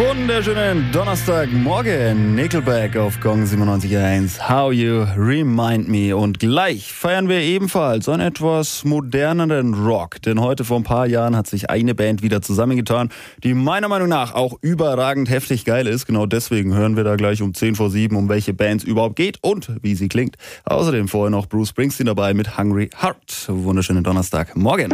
Wunderschönen Donnerstagmorgen. Nickelback auf Gong 97.1. How You Remind Me. Und gleich feiern wir ebenfalls einen etwas moderneren Rock. Denn heute vor ein paar Jahren hat sich eine Band wieder zusammengetan, die meiner Meinung nach auch überragend heftig geil ist. Genau deswegen hören wir da gleich um 6:50, um welche Bands überhaupt geht und wie sie klingt. Außerdem vorher noch Bruce Springsteen dabei mit Hungry Heart. Wunderschönen Donnerstagmorgen.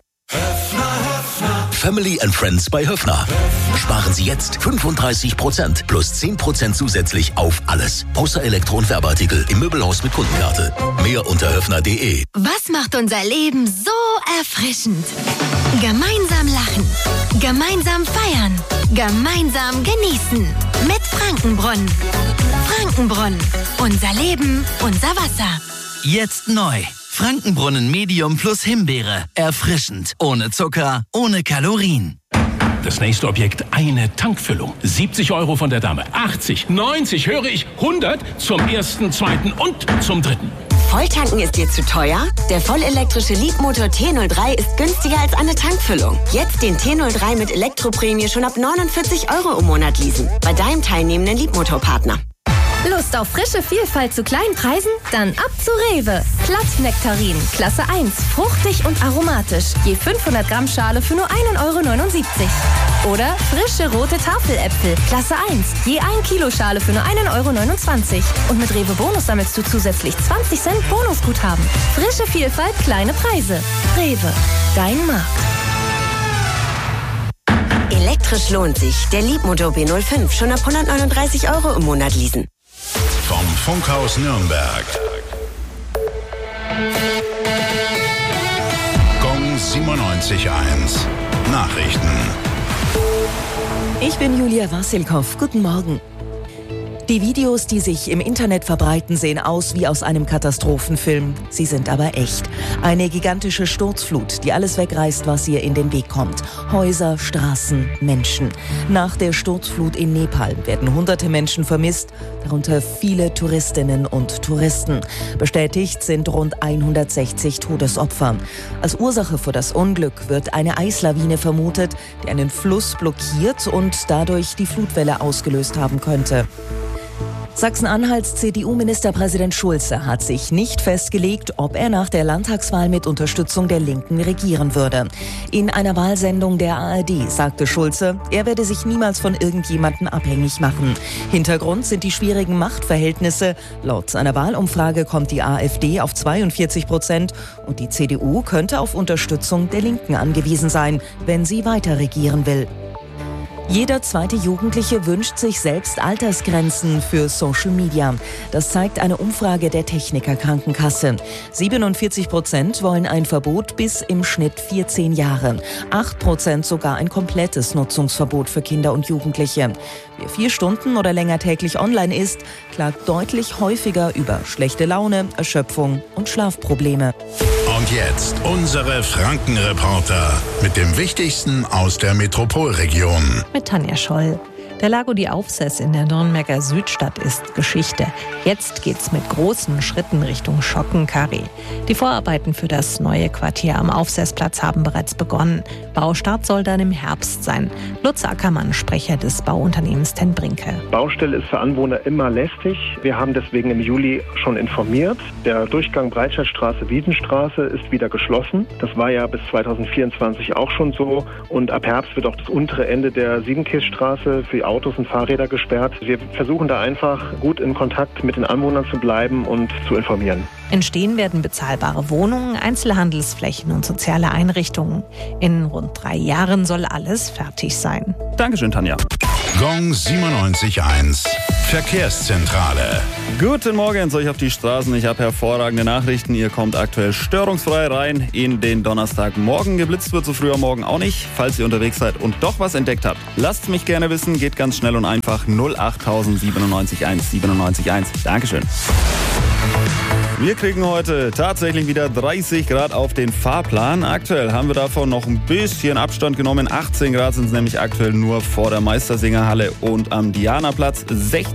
Family and Friends bei Höffner. Sparen Sie jetzt 35% plus 10% zusätzlich auf alles. Außer Elektro- und Werbeartikel im Möbelhaus mit Kundenkarte. Mehr unter höffner.de. Was macht unser Leben so erfrischend? Gemeinsam lachen. Gemeinsam feiern. Gemeinsam genießen. Mit Frankenbrunnen. Frankenbrunnen. Unser Leben, unser Wasser. Jetzt neu. Frankenbrunnen Medium plus Himbeere. Erfrischend. Ohne Zucker, ohne Kalorien. Das nächste Objekt, eine Tankfüllung. 70 € von der Dame. 80, 90, höre ich, 100 zum ersten, zweiten und zum dritten. Volltanken ist dir zu teuer? Der vollelektrische Leapmotor T03 ist günstiger als eine Tankfüllung. Jetzt den T03 mit Elektroprämie schon ab 49 € im Monat leasen. Bei deinem teilnehmenden Leapmotor-Partner. Lust auf frische Vielfalt zu kleinen Preisen? Dann ab zu Rewe. Plattnektarin, Klasse 1, fruchtig und aromatisch. Je 500 Gramm Schale für nur 1,79 € Oder frische rote Tafeläpfel, Klasse 1, je 1 Kilo Schale für nur 1,29 € Und mit Rewe Bonus sammelst du zusätzlich 20 Cent Bonusguthaben. Frische Vielfalt, kleine Preise. Rewe, dein Markt. Elektrisch lohnt sich. Der Leapmotor B05 schon ab 139 € im Monat leasen. Vom Funkhaus Nürnberg. Gong 97.1. Nachrichten. Ich bin Julia Wassilkow. Guten Morgen. Die Videos, die sich im Internet verbreiten, sehen aus wie aus einem Katastrophenfilm. Sie sind aber echt. Eine gigantische Sturzflut, die alles wegreißt, was ihr in den Weg kommt. Häuser, Straßen, Menschen. Nach der Sturzflut in Nepal werden hunderte Menschen vermisst, darunter viele Touristinnen und Touristen. Bestätigt sind rund 160 Todesopfer. Als Ursache für das Unglück wird eine Eislawine vermutet, die einen Fluss blockiert und dadurch die Flutwelle ausgelöst haben könnte. Sachsen-Anhalts CDU-Ministerpräsident Schulze hat sich nicht festgelegt, ob er nach der Landtagswahl mit Unterstützung der Linken regieren würde. In einer Wahlsendung der ARD sagte Schulze, er werde sich niemals von irgendjemandem abhängig machen. Hintergrund sind die schwierigen Machtverhältnisse. Laut einer Wahlumfrage kommt die AfD auf 42% und die CDU könnte auf Unterstützung der Linken angewiesen sein, wenn sie weiter regieren will. Jeder zweite Jugendliche wünscht sich selbst Altersgrenzen für Social Media. Das zeigt eine Umfrage der Techniker Krankenkasse. 47% wollen ein Verbot bis im Schnitt 14 Jahre. 8% sogar ein komplettes Nutzungsverbot für Kinder und Jugendliche. Wer 4 Stunden oder länger täglich online ist, klagt deutlich häufiger über schlechte Laune, Erschöpfung und Schlafprobleme. Und jetzt unsere Frankenreporter mit dem Wichtigsten aus der Metropolregion. Mit Tanja Scholl. Der Lago di Aufseß in der Nürnberger Südstadt ist Geschichte. Jetzt geht's mit großen Schritten Richtung Schockenkarree. Die Vorarbeiten für das neue Quartier am Aufseßplatz haben bereits begonnen. Baustart soll dann im Herbst sein. Lutz Ackermann, Sprecher des Bauunternehmens Ten Brinke. Baustelle ist für Anwohner immer lästig. Wir haben deswegen im Juli schon informiert. Der Durchgang Breitscheidstraße-Wiesenstraße ist wieder geschlossen. Das war ja bis 2024 auch schon so. Und ab Herbst wird auch das untere Ende der Siebenkässtraße für Autos und Fahrräder gesperrt. Wir versuchen da einfach gut in Kontakt mit den Anwohnern zu bleiben und zu informieren. Entstehen werden bezahlbare Wohnungen, Einzelhandelsflächen und soziale Einrichtungen. In rund 3 Jahren soll alles fertig sein. Dankeschön, Tanja. Gong 97.1. Verkehrszentrale. Guten Morgen zu euch auf die Straßen. Ich habe hervorragende Nachrichten. Ihr kommt aktuell störungsfrei rein in den Donnerstagmorgen. Geblitzt wird so früh am Morgen auch nicht. Falls ihr unterwegs seid und doch was entdeckt habt, lasst mich gerne wissen. Geht ganz schnell und einfach 08000 97 1. Dankeschön. Wir kriegen heute tatsächlich wieder 30 Grad auf den Fahrplan. Aktuell haben wir davon noch ein bisschen Abstand genommen. 18 Grad sind es nämlich aktuell nur vor der Meistersingerhalle und am Dianaplatz.